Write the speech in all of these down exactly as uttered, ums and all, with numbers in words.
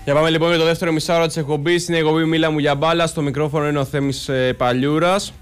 Για πάμε λοιπόν για το δεύτερο μισάωρο της εκπομπής. Είναι η εκπομπή Μίλα μου για μπάλα. Στο μικρόφωνο είναι ο Θέμης ε, Παλιούρας.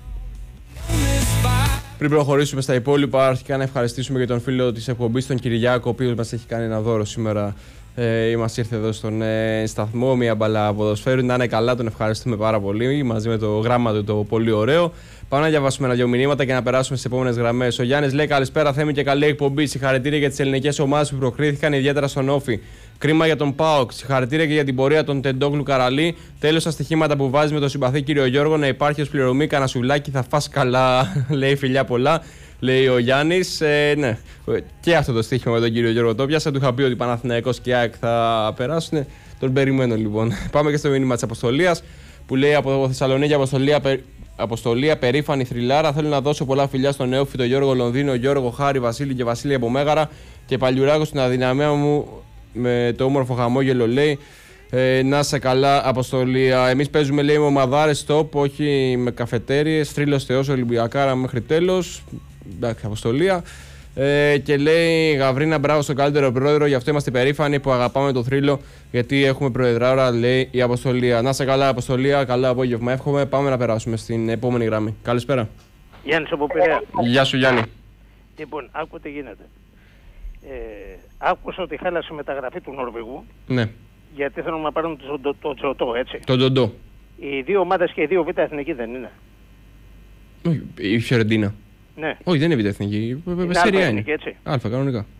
Πριν προχωρήσουμε στα υπόλοιπα, αρχικά να ευχαριστήσουμε και τον φίλο της εκπομπής, τον Κυριάκο, ο οποίος μας έχει κάνει ένα δώρο σήμερα. Ε, μας ήρθε εδώ στον ε, σταθμό, μια μπαλά ποδοσφαίρου. Να είναι καλά, τον ευχαριστούμε πάρα πολύ. Μαζί με το γράμμα του, το πολύ ωραίο. Πάμε να διαβάσουμε ένα-δυο μηνύματα και να περάσουμε στις επόμενες γραμμές. Ο Γιάννης λέει: καλησπέρα, Θέμη, και καλή εκπομπή. Συγχαρητήρια για τις ελληνικές ομάδες που προκρίθηκαν, ιδιαίτερα στον Όφη. Κρίμα για τον ΠΑΟΚ. Συγχαρητήρια και για την πορεία των Τεντόγλου Καραλή. Τέλος, στα στοιχήματα που βάζει με τον συμπαθή κύριο Γιώργο, να υπάρχει ως πληρωμή. Κανένα σουβλάκι, θα φας καλά. Λέει φιλιά πολλά. Λέει ο Γιάννης. Ε, ναι, και αυτό το στοίχημα με τον κύριο Γιώργο το πιάσα. Του είχα πει ότι Παναθηναϊκός και ΑΕΚ θα περάσουν. Τον περιμένω λοιπόν. Πάμε και στο μήνυμα της Αποστολίας που λέει από Θεσσαλονίκη: Αποστολία, Αποστολία, περήφανη θρυλάρα. Θέλω να δώσω πολλά φιλιά στον νεόφυτο Γιώργο Λονδίνο, Γιώργο Χάρη, Βασίλη και Βασίλη από Μέγαρα και Παλιουράκο στην αδυναμία μου με το όμορφο χαμόγελο. Λέει ε, να σε καλά, Αποστολία. Εμείς παίζουμε, λέει, με ομαδάρες top, όχι με καφετέριες. Θρύλος Θεός, Ολυμπιακάρα μέχρι τέλος. Εντάξει, Αποστολία. Ε, και λέει Γαβρίνα, μπράβο στον καλύτερο πρόεδρο. Γι' αυτό είμαστε περήφανοι που αγαπάμε τον θρύλο, γιατί έχουμε προεδράρα, λέει η Αποστολία. Να σε καλά, Αποστολία. Καλό απόγευμα, εύχομαι. Πάμε να περάσουμε στην επόμενη γραμμή. Καλησπέρα. Γιάννης από Πειραιά. Γεια σου, Γιάννη. Λοιπόν, άκου τι γίνεται. Ε, άκουσα ότι χάλασε η μεταγραφή του Νορβηγού. Ναι. Γιατί θέλουν να πάρουν το, το Τσοτό, έτσι. Τον Ντοντό. Οι δύο ομάδες και οι δύο β' εθνικοί δεν είναι? Όχι, η Φιωρεντίνα. Ναι. Όχι, δεν είναι β' εθνική. Είναι Σεριά αλφα είναι. έτσι. Αλφα, κανονικά.